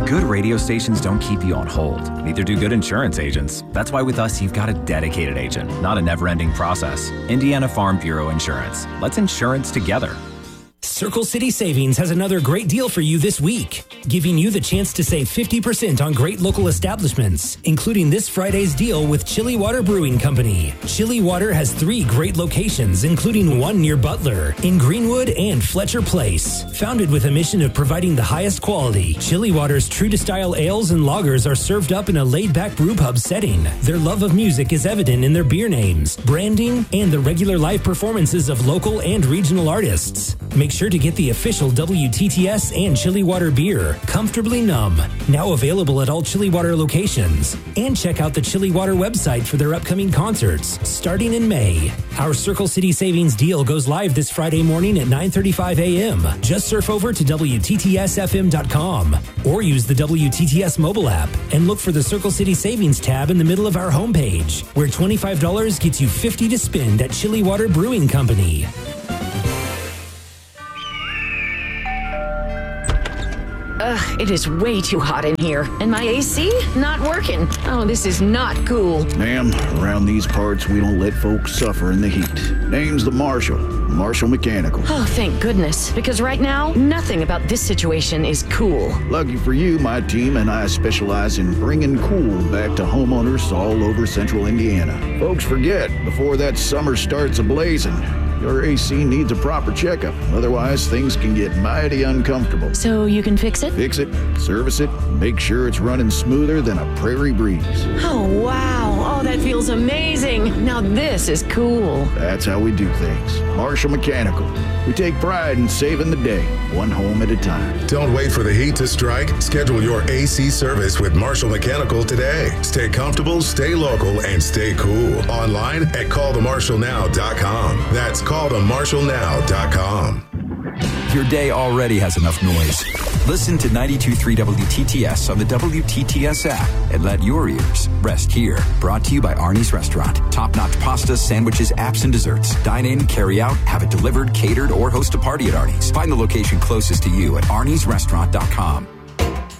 Good radio stations don't keep you on hold. Neither do good insurance agents. That's why with us, you've got a dedicated agent, not a never-ending process. Indiana Farm Bureau Insurance. Let's insurance together. Circle City Savings has another great deal for you this week, giving you the chance to save 50% on great local establishments, including this Friday's deal with Chili Water Brewing Company. Chili Water has 3 great locations, including one near Butler, in Greenwood and Fletcher Place. Founded with a mission of providing the highest quality, Chili Water's true-to-style ales and lagers are served up in a laid-back brewpub setting. Their love of music is evident in their beer names, branding, and the regular live performances of local and regional artists. Make sure to get the official WTTS and Chili Water beer, Comfortably Numb, now available at all Chili Water locations. And check out the Chili Water website for their upcoming concerts, starting in May. Our Circle City Savings deal goes live this Friday morning at 9:35 a.m. Just surf over to WTTSFM.com or use the WTTS mobile app and look for the Circle City Savings tab in the middle of our homepage, where $25 gets you $50 to spend at Chili Water Brewing Company. Ugh, it is way too hot in here. And my AC? Not working. Oh, this is not cool. Ma'am, around these parts, we don't let folks suffer in the heat. Name's the Marshal Mechanical. Oh, thank goodness. Because right now, nothing about this situation is cool. Lucky for you, my team and I specialize in bringing cool back to homeowners all over central Indiana. Folks forget, before that summer starts a-blazing, your AC needs a proper checkup. Otherwise, things can get mighty uncomfortable. So you can fix it? Fix it, service it, make sure it's running smoother than a prairie breeze. Oh, wow. Oh, that feels amazing. Now this is cool. That's how we do things. Marshall Mechanical. We take pride in saving the day, one home at a time. Don't wait for the heat to strike. Schedule your AC service with Marshall Mechanical today. Stay comfortable, stay local, and stay cool. Online at callthemarshallnow.com. That's callthemarshallnow.com. Your day already has enough noise. Listen to 92.3 WTTS on the WTTS app and let your ears rest here. Brought to you by Arnie's Restaurant. Top-notch pastas, sandwiches, apps, and desserts. Dine in, carry out, have it delivered, catered, or host a party at Arnie's. Find the location closest to you at arniesrestaurant.com.